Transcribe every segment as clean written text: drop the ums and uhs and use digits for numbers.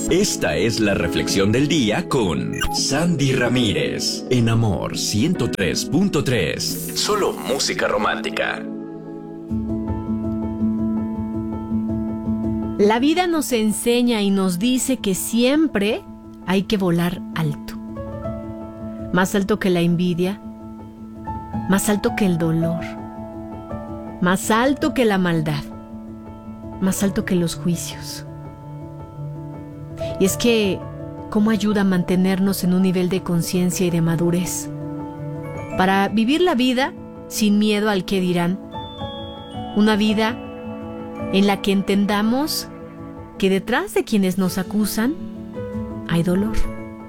Esta es la reflexión del día con Sandy Ramírez en Amor 103.3. Solo música romántica. La vida nos enseña y nos dice que siempre hay que volar alto. Más alto que la envidia, más alto que el dolor, más alto que la maldad, más alto que los juicios. Y es que, ¿cómo ayuda a mantenernos en un nivel de conciencia y de madurez? Para vivir la vida sin miedo al qué dirán. Una vida en la que entendamos que detrás de quienes nos acusan hay dolor.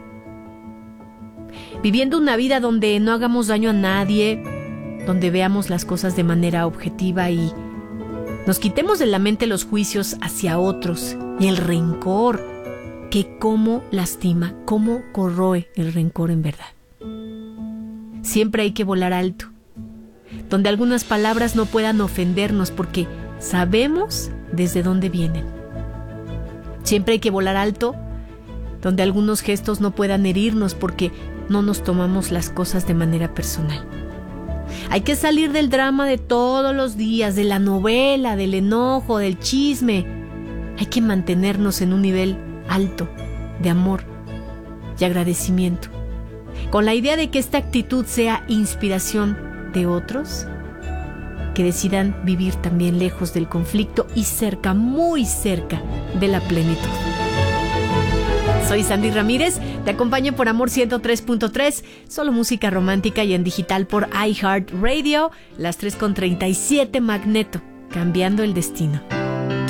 Viviendo una vida donde no hagamos daño a nadie, donde veamos las cosas de manera objetiva y nos quitemos de la mente los juicios hacia otros y el rencor, que cómo lastima, cómo corroe el rencor en verdad. Siempre hay que volar alto, donde algunas palabras no puedan ofendernos porque sabemos desde dónde vienen. Siempre hay que volar alto, donde algunos gestos no puedan herirnos porque no nos tomamos las cosas de manera personal. Hay que salir del drama de todos los días, de la novela, del enojo, del chisme. Hay que mantenernos en un nivel alto de amor y agradecimiento, con la idea de que esta actitud sea inspiración de otros que decidan vivir también lejos del conflicto y cerca, muy cerca de la plenitud. Soy Sandy Ramírez, te acompaño por Amor 103.3, solo música romántica y en digital por iHeartRadio, las 3:37 Magneto, cambiando el destino.